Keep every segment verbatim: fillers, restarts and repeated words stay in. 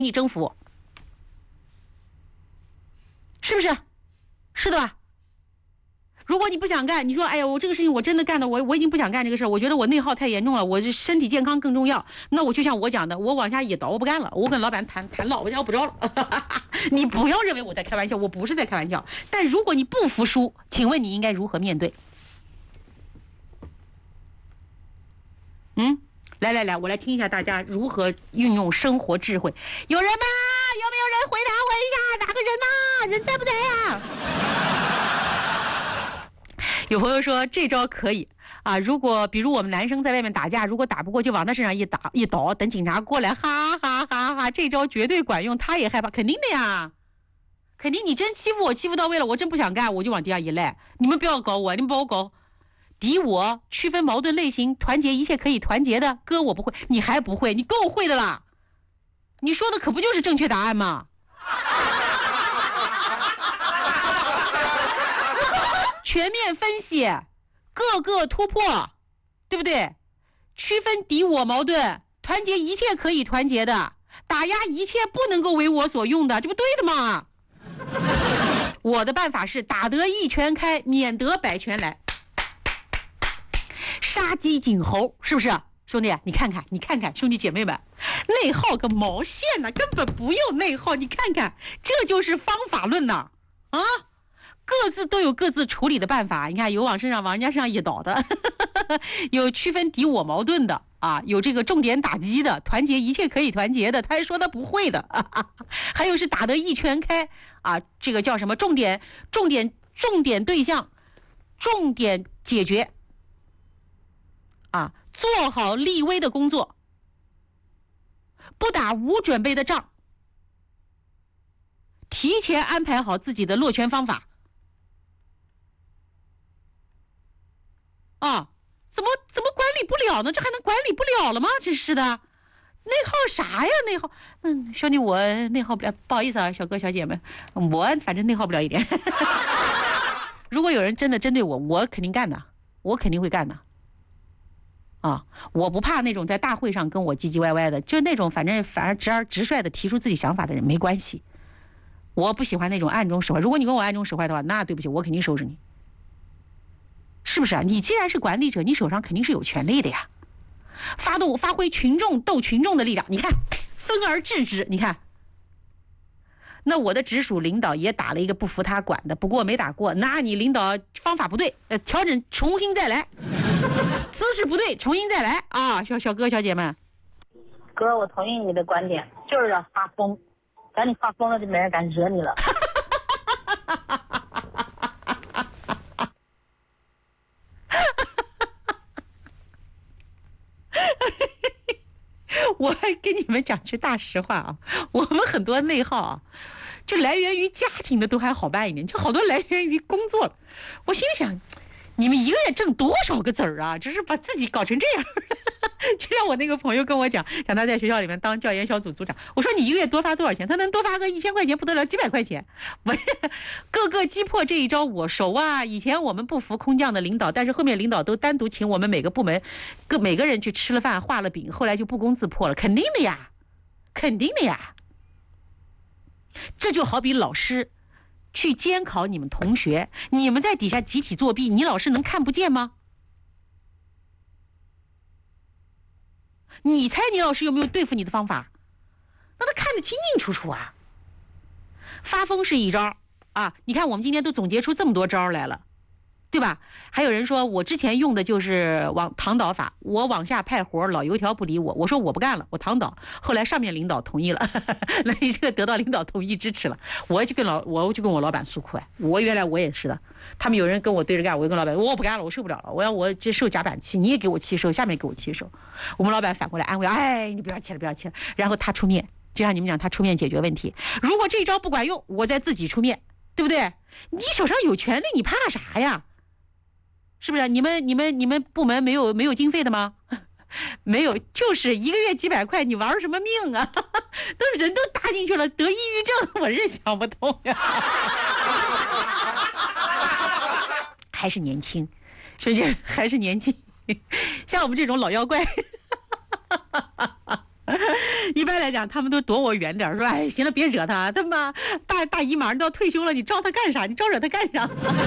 你征服我，是不是？是的吧？如果你不想干，你说哎呀，我这个事情我真的干的，我我已经不想干这个事，我觉得我内耗太严重了，我这身体健康更重要。那我就像我讲的，我往下一倒，我不干了，我跟老板谈谈了，我要不着了。你不要认为我在开玩笑，我不是在开玩笑。但如果你不服输，请问你应该如何面对？嗯，来来来，我来听一下大家如何运用生活智慧。有人吗？有没有人回答我一下？哪个人呢？人在不在呀？有朋友说这招可以啊，如果比如我们男生在外面打架，如果打不过就往他身上一打一倒，等警察过来，哈哈哈哈，这招绝对管用。他也害怕，肯定的呀，肯定你真欺负我，欺负到位了，我真不想干，我就往地下一赖。你们不要搞我，你们把我搞敌我，区分矛盾类型，团结一切可以团结的。哥我不会，你还不会，你够会的啦。你说的可不就是正确答案吗？全面分析，各个突破，对不对？区分敌我矛盾，团结一切可以团结的，打压一切不能够为我所用的，这不对的吗？我的办法是打得一拳开，免得百拳来，杀鸡儆猴，是不是？兄弟，你看看，你看看，兄弟姐妹们，内耗个毛线呢？根本不用内耗，你看看，这就是方法论呐！啊！各自都有各自处理的办法，你看有往身上往人家身上一倒的，有区分敌我矛盾的啊，有这个重点打击的，团结一切可以团结的，他还说他不会的，啊、还有是打得一拳开啊，这个叫什么重点重点重点对象，重点解决啊，做好立威的工作，不打无准备的仗，提前安排好自己的落拳方法。啊，怎么怎么管理不了呢？这还能管理不了了吗？真是的，内耗啥呀？内耗，嗯，兄弟，我内耗不了，不好意思啊，小哥小姐们，我反正内耗不了一点。如果有人真的针对我，我肯定干的，我肯定会干的。啊，我不怕那种在大会上跟我唧唧歪歪的，就那种反正反而直而直率的提出自己想法的人没关系。我不喜欢那种暗中使坏，如果你跟我暗中使坏的话，那对不起，我肯定收拾你。是不是啊？你既然是管理者，你手上肯定是有权力的呀。发动发挥群众斗群众的力量，你看分而治之，你看。那我的直属领导也打了一个不服他管的，不过没打过。那你领导方法不对，呃，调整重新再来，姿势不对，重新再来啊！小小哥小姐们， 哥，我同意你的观点，就是要发疯，等你发疯了就没人敢惹你了。 我跟你们讲句大实话啊，我们很多内耗啊，就来源于家庭的都还好办一点，就好多来源于工作的。我心里想，你们一个月挣多少个子儿啊？就是把自己搞成这样。就像我那个朋友跟我讲，讲他在学校里面当教研小组组长，我说你一个月多发多少钱？他能多发个一千块钱不得了，几百块钱。不是，各个击破这一招我熟啊。以前我们不服空降的领导，但是后面领导都单独请我们每个部门各每个人去吃了饭画了饼，后来就不攻自破了，肯定的呀，肯定的呀。这就好比老师去监考你们同学，你们在底下集体作弊，你老师能看不见吗？你猜你老师有没有对付你的方法？那他看得清清楚楚啊。发疯是一招啊，你看我们今天都总结出这么多招来了，对吧？还有人说我之前用的就是往躺倒法，我往下派活，老油条不理我，我说我不干了，我躺倒。后来上面领导同意了，那你这个得到领导同意支持了，我就跟老我就跟我老板诉苦哎，我原来我也是的，他们有人跟我对着干，我就跟老板我不干了，我受不了了，我要我接受夹板气，你也给我气受，下面给我气受。我们老板反过来安慰，哎，你不要气了，不要气了，然后他出面，就像你们讲，他出面解决问题。如果这招不管用，我再自己出面，对不对？你手上有权利，你怕啥呀？是不是？你们、你们、你们部门没有没有经费的吗？没有，就是一个月几百块，你玩什么命啊？都人都搭进去了，得抑郁症，我是想不通呀。还是年轻，所以还是年轻，像我们这种老妖怪。 一般来讲，他们都躲我远点，说：“哎，行了，别惹他，他妈大大姨马上都要退休了，你招他干啥？你招惹他干啥？”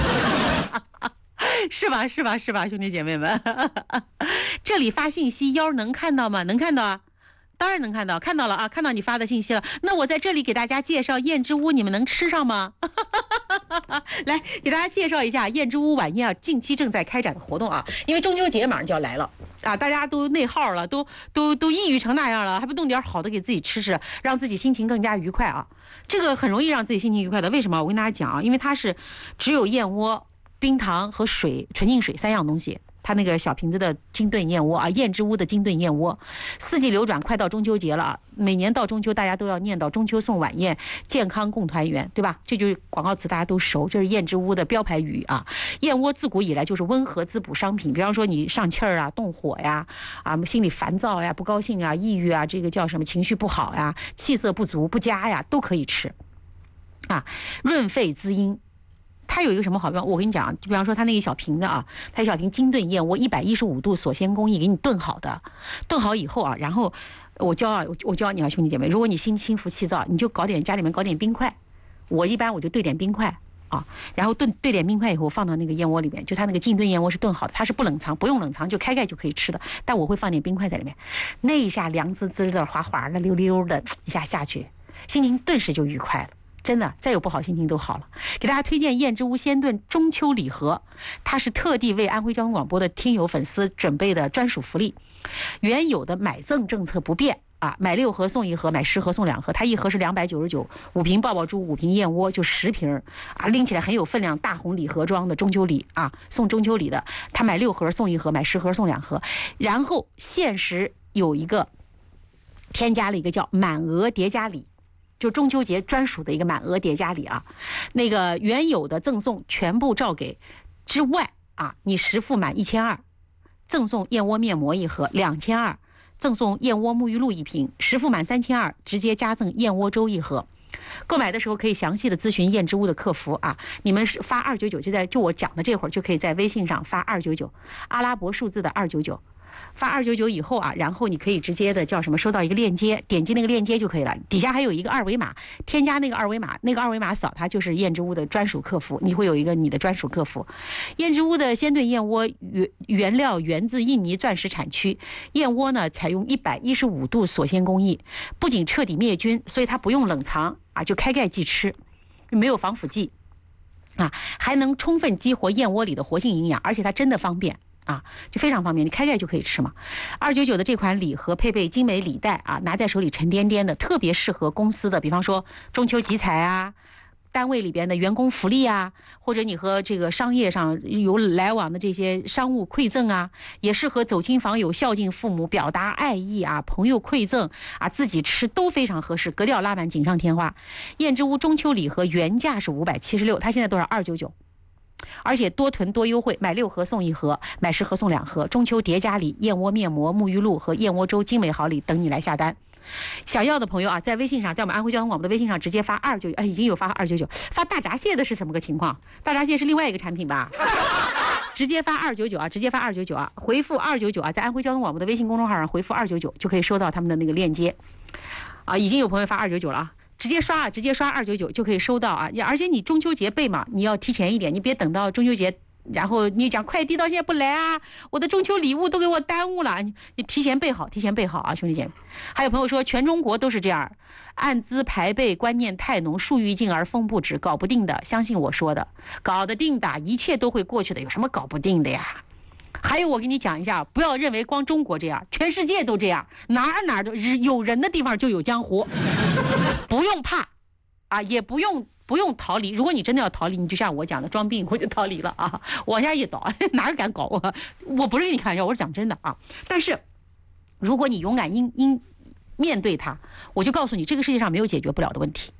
是吧？是吧？是吧？兄弟姐妹们，这里发信息，幺能看到吗？能看到啊。当然能看到，看到了啊，看到你发的信息了。那我在这里给大家介绍燕之屋，你们能吃上吗？来给大家介绍一下燕之屋晚宴啊，近期正在开展的活动啊，因为中秋节马上就要来了啊，大家都内耗了，都都都抑郁成那样了，还不弄点好的给自己吃吃，让自己心情更加愉快啊。这个很容易让自己心情愉快的，为什么？我跟大家讲啊，因为它是只有燕窝、冰糖和水、纯净水三样东西。它那个小瓶子的金炖燕窝啊，燕之屋的金炖燕窝，四季流转，快到中秋节了，每年到中秋，大家都要念叨中秋送晚宴，健康共团圆，对吧？这就是广告词，大家都熟，这是燕之屋的标牌语啊。燕窝自古以来就是温和滋补商品，比方说你上气儿啊、动火呀、啊心里烦躁呀、不高兴啊、抑郁啊，这个叫什么情绪不好呀、气色不足不佳呀，都可以吃啊，润肺滋阴。它有一个什么好用？我跟你讲，比方说它那一小瓶子啊，它一小瓶金炖燕窝，一百一十五度锁鲜工艺给你炖好的，炖好以后啊，然后我教啊，我教你啊，兄弟姐妹，如果你心心浮气躁，你就搞点家里面搞点冰块，我一般我就兑点冰块啊，然后炖兑点冰块以后放到那个燕窝里面，就它那个金炖燕窝是炖好的，它是不冷藏，不用冷藏就开盖就可以吃的，但我会放点冰块在里面，那一下凉滋滋的、滑滑的、溜溜的一下下去，心情顿时就愉快了。真的，再有不好心情都好了。给大家推荐燕之屋鲜炖中秋礼盒，它是特地为安徽交通广播的听友粉丝准备的专属福利。原有的买赠政策不变啊，买六盒送一盒，买十盒送两盒。它一盒是两百九十九，五瓶爆爆珠，五瓶燕窝，就十瓶啊，拎起来很有分量，大红礼盒装的中秋礼啊，送中秋礼的。他买六盒送一盒，买十盒送两盒。然后限时有一个添加了一个叫满额叠加礼。就中秋节专属的一个满额叠加礼啊，那个原有的赠送全部照给之外啊，你实付满一千二，赠送燕窝面膜一盒，两千二，赠送燕窝沐浴露一瓶，实付满三千二，直接加赠燕窝粥一盒。购买的时候可以详细的咨询燕之屋的客服啊，你们是发二九九，就在就我讲的这会儿就可以在微信上发二九九，阿拉伯数字的二九九。发二九九以后啊，然后你可以直接的叫什么，收到一个链接，点击那个链接就可以了。底下还有一个二维码，添加那个二维码，那个二维码扫它就是燕之屋的专属客服，你会有一个你的专属客服。燕之屋的鲜炖燕窝原原料源自印尼钻石产区，燕窝呢采用一百一十五度锁鲜工艺，不仅彻底灭菌，所以它不用冷藏啊，就开盖即吃，没有防腐剂啊，还能充分激活燕窝里的活性营养，而且它真的方便。啊，就非常方便，你开盖就可以吃嘛。二九九的这款礼盒配备精美礼袋啊，拿在手里沉甸甸的，特别适合公司的，比方说中秋集采啊，单位里边的员工福利啊，或者你和这个商业上有来往的这些商务馈赠啊，也适合走亲访友、孝敬父母、表达爱意啊，朋友馈赠啊，自己吃都非常合适，格调拉满，锦上添花。燕之屋中秋礼盒原价是五百七十六，它现在多少？二九九。而且多囤多优惠，买六盒送一盒，买十盒送两盒。中秋叠加礼，燕窝面膜、沐浴露和燕窝粥精美好礼等你来下单。想要的朋友啊，在微信上，在我们安徽交通广播的微信上直接发二九九，哎，已经有发二九九，发大闸蟹的是什么个情况？大闸蟹是另外一个产品吧？直接发二九九啊，直接发二九九啊，回复二九九啊，在安徽交通广播的微信公众号上回复二九九，就可以收到他们的那个链接。啊，已经有朋友发二九九了啊。直接刷啊，直接刷二九九就可以收到啊！而且你中秋节备嘛，你要提前一点，你别等到中秋节，然后你讲快递到现在不来啊，我的中秋礼物都给我耽误了，你提前备好，提前备好啊，兄弟姐妹！还有朋友说全中国都是这样，按资排辈观念太浓，树欲静而风不止，搞不定的，相信我说的，搞得定的，一切都会过去的，有什么搞不定的呀？还有我跟你讲一下，不要认为光中国这样，全世界都这样，哪儿哪儿都有人的地方就有江湖，不用怕啊，也不用不用逃离。如果你真的要逃离，你就像我讲的装病，我就逃离了啊，往下一倒，哪敢搞我？我不是跟你开玩笑，我是讲真的啊。但是如果你勇敢应应面对它，我就告诉你，这个世界上没有解决不了的问题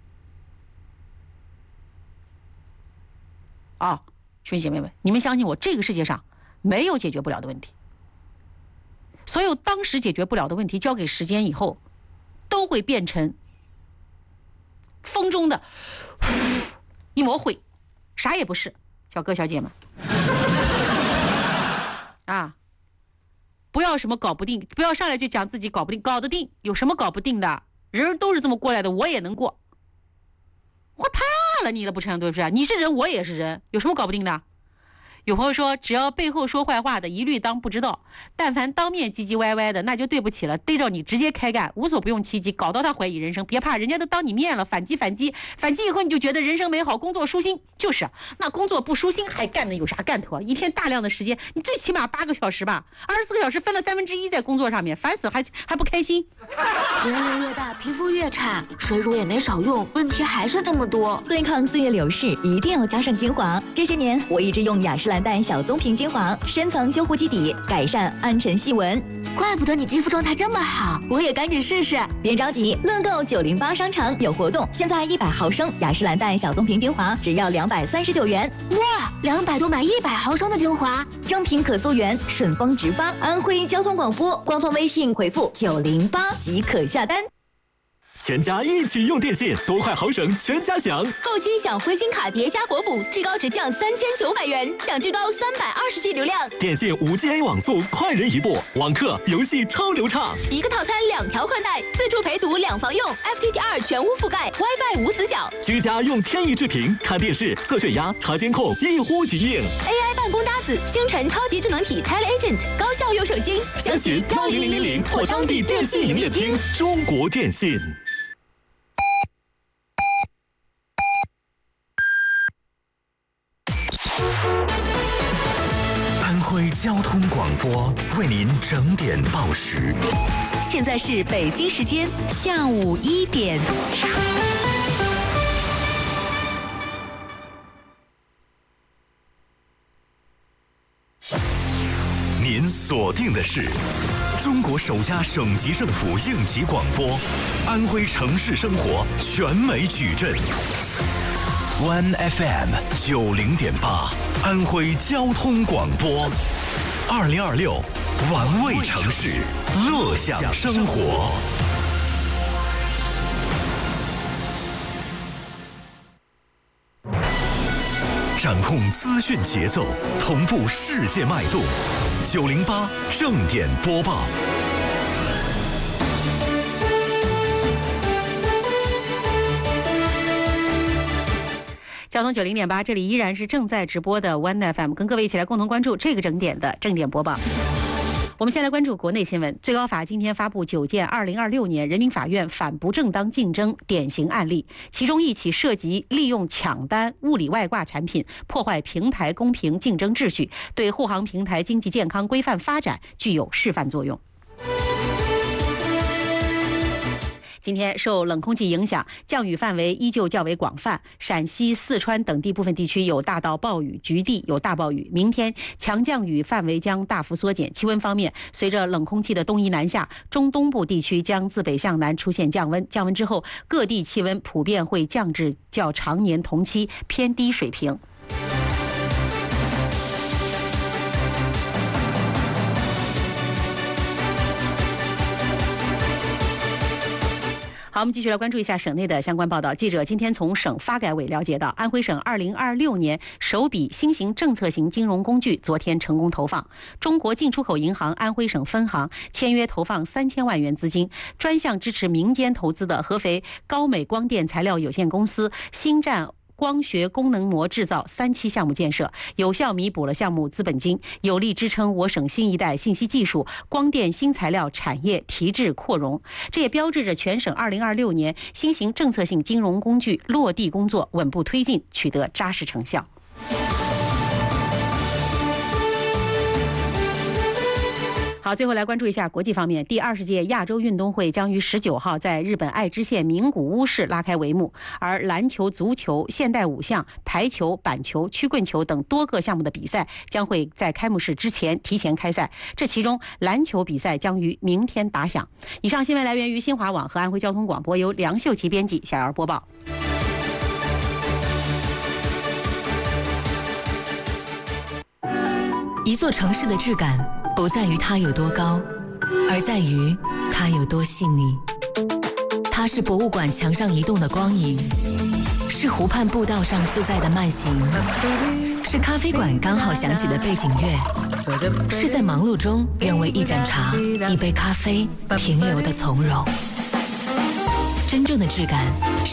啊，兄弟姐妹们，你们相信我，这个世界上没有解决不了的问题，所有当时解决不了的问题，交给时间以后，都会变成风中的一抹灰，啥也不是，小哥小姐们啊， 不要什么搞不定，不要上来就讲自己搞不定，搞得定，有什么搞不定的？人人都是这么过来的，我也能过。我怕了你了，不成，对不对？你是人，我也是人，有什么搞不定的？有朋友说，只要背后说坏话的，一律当不知道；但凡当面唧唧歪歪的，那就对不起了，逮着你直接开干，无所不用其极，搞到他怀疑人生。别怕，人家都当你面了，反击反击，反击以后你就觉得人生美好，工作舒心。就是那工作不舒心，还干的有啥干头？一天大量的时间，你最起码八个小时吧，二十四个小时分了三分之一在工作上面，烦死，还还不开心。 年龄越大，皮肤越差，水乳也没少用，问题还是这么多。 对抗岁月流逝，一定要加上精华。这些年，我一直用雅诗兰黛小棕瓶精华，深层修护基底，改善暗沉细纹。 怪不得你肌肤状态这么好，我也赶紧试试。 别着急，乐购九零八商城有活动，现在一百毫升雅诗兰黛小棕瓶精华只要两百三十九元。 哇，两百多买一百毫升的精华， 正品可溯源，顺丰直发。安徽交通广播官方微信回复九零八即可下单。 全家一起用电信，多快好省，全家享。 购机享灰心卡叠加国补，至高直降三千九百元，享至高三百二十 G 流量。 电信五 G A 网速，快人一步，网课游戏超流畅。 一个套餐两条宽带，自助陪读两房用 ，F T T 二全屋覆盖 ，WiFi 无死角。 居家用天翼智屏看电视、测血压、查监控，一呼即应。 A I 办公搭子，星辰超级智能体 TeleAgent， 高效又省心。 详询幺零零零零或当地电信营业厅。中国电信。安徽交通广播为您整点报时。 现在是北京时间下午一点。 您锁定的是中国首家省级政府应急广播，安徽城市生活全美矩阵。One F M 九零点八，安徽交通广播，二零二六，玩味城市，乐享生活。掌控资讯节奏，同步世界脉动。九零八正点播报。 交通九零点八，这里依然是正在直播的 One F M， 跟各位一起来共同关注这个整点的正点播报。我们先来关注国内新闻。最高法今天发布九件二零二六年人民法院反不正当竞争典型案例，其中一起涉及利用抢单、物理外挂产品破坏平台公平竞争秩序，对护航平台经济健康规范发展具有示范作用。今天受冷空气影响，降雨范围依旧较为广泛，陕西、四川等地部分地区有大到暴雨，局地有大暴雨。明天强降雨范围将大幅缩减。气温方面，随着冷空气的东移南下，中东部地区将自北向南出现降温，降温之后，各地气温普遍会降至较常年同期偏低水平。好，我们继续来关注一下省内的相关报道。记者今天从省发改委了解到，安徽省二零二六年首笔新型政策型金融工具昨天成功投放。中国进出口银行安徽省分行签约投放三千万元资金，专项支持民间投资的合肥高美光电材料有限公司新站光学功能膜制造三期项目建设，有效弥补了项目资本金，有力支撑我省新一代信息技术、光电新材料产业提质扩容。这也标志着全省二零二六年新型政策性金融工具落地工作稳步推进，取得扎实成效。好，最后来关注一下国际方面。第二十届亚洲运动会将于十九号在日本爱知县名古屋市拉开帷幕，而篮球、足球、现代五项、排球、板球、曲棍球等多个项目的比赛将会在开幕式之前提前开赛。这其中，篮球比赛将于明天打响。以上新闻来源于新华网和安徽交通广播，由梁秀琪编辑，小姚播报。 一座城市的质感不在于它有多高，而在于它有多细腻。它是博物馆墙上移动的光影，是湖畔步道上自在的慢行， 是咖啡馆刚好响起的背景乐，是在忙碌中愿为一盏茶、一杯咖啡停留的从容。真正的质感